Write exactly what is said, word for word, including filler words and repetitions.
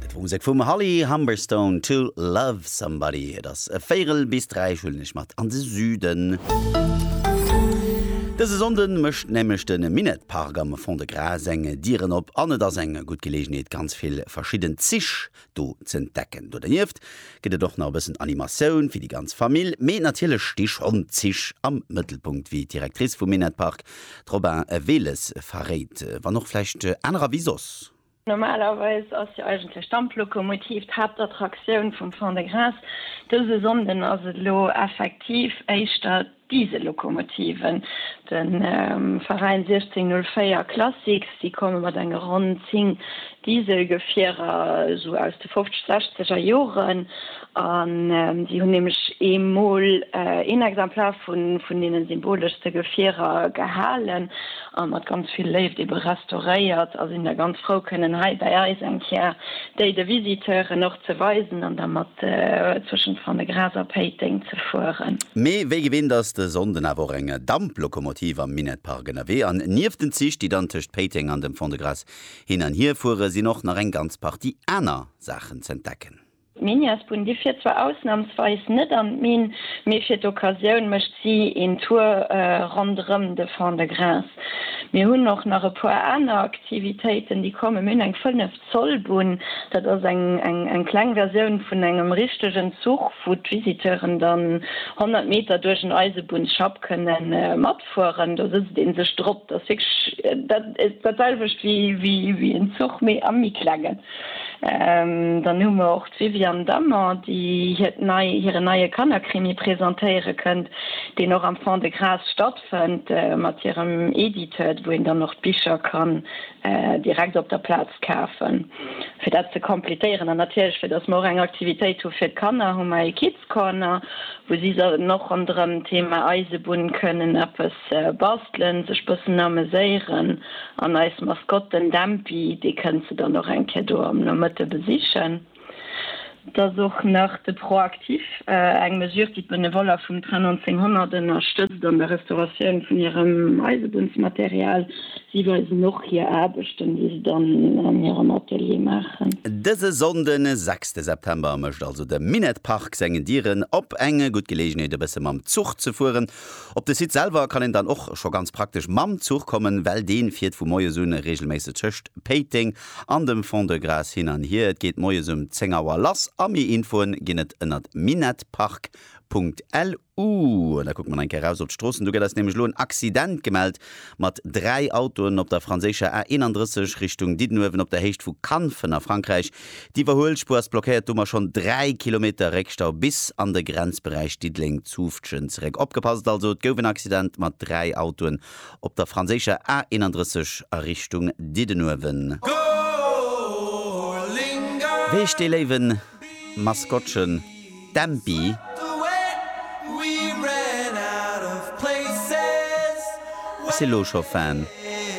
Musik vum Holly Humberstone to Love Somebody. Das e Féel bis drei Schulnech mat an de Süden. Dese Sonden mëcht nämlich den Minetpargam vun de Grasenge Dieren op an der Senge gut Gelegenheet ganz viel verschieden Zich do ze entdecken. Do der Nieft gët doch noch bisssen Animatioun fir die ganz Familie, mé natierlech Stich an Zich am Mittelpunkt wie Direktrice vum Minetpark Robin Weles verrät. War noch vielleicht äh, anderer Visos? Normalerweise ist ja eigentlich Stammlokomotiv die Hauptattraktion vom Fond de Grâce. Diese Sonden also lo effektiv echt diese Lokomotiven. Den ähm, Verein sechzehn null vier Classics, die kommen mit einer rund zehn Dieselgefährer so aus den fünfzig sechziger Jahren. Und ähm, die haben nämlich einmal äh, ein Exemplar von, von den symbolischsten Gefährer gehalten und hat ganz viel Leben eben restauriert. Also in der ganz froh können bei uns eigentlich die, die Visiteure noch zu weisen und dann mit äh, zwischen von der Grâce Painting zu fahren. Me wie gewinnt das de Sonden awer enge Dampflokomotiv am Minetpark N R W an nieften Zich, die dann techt Painting an dem Fond de Grâce hin an hier fuhre sie noch nach eng ganz Partie aner Sachen zu entdecken. Miniaspun die fir zwar ausnahmsweis net an min mé fir d'Occasioun mecht sie en Tour äh, rondrem de Fond de Grâce. Mir hunn noch nach e paar aner Aktivitäten, die kommen min eng fünf Zollbun, dat ass eng eng eng Klangversion vun engem richtigen Zug, wo Visiteuren dann hundert Meter durch den Eisebun Shop können äh, mat fuhren, da sitzt den se Strupp, das dat ist totalcht wie wie wie en Zug mé am mi klangen. Ähm, dann hummer auch Vivian Dammer, die ihre neue Kannerkrimi präsentieren könnt, die noch am Fond de Grâce stattfindet, äh, mit ihrem Editor, wo ihn dann noch Bücher kann äh, direkt auf der Platz kaufen. Für das zu komplettieren, und natürlich für das morgen Aktivität für Kanner, haben wir Kids Corner, wo sie noch unter dem Thema Eisebun können, etwas äh, basteln, sich ein bisschen amüsieren, und als Maskotten Dampi, die können sie dann noch ein Kado am Mitte besichern. Da such nach de proaktiv äh, eng mesure die Benevoler vum neunzehnhundert unterstützt an der Restauration von ihrem Eisebundsmaterial. Sie weisen noch hier abestimmen, die sie dann an ihrem Atelier machen. Diese Sonden sechsten September möchte also der Minetpark sengen Dieren op enge gut Gelegenheit bis am Zug zu fuhren. Ob der Sitz selber kann ihn dann auch schon ganz praktisch mam Zug kommen, weil den viert vu Moie Sune regelmäßig Tischcht Painting an dem Fond de Grâce hin an hier. Et geht Moie um Zengauer Lass. Ami Infoen ginnet ënnert minetpark punkt l u. Da guckt man enke raus op Strossen. Du gët das nämlich lo ein Accident gemeldt mat drei Autoen op der franzéscher A einunddreißig Richtung Didenhoven op der Hecht vu Kanfen nach Frankreich. Die Verholspurs blockiert dummer schon drei Kilometer Reckstau bis an den Grenzbereich Diedling Zufschensreck. Opgepasst also d gowen Accident mat drei Autoen op der franzéscher A einunddreißig Richtung Didenhoven. Wech de lewen Maskottchen Dampi Silo Fan.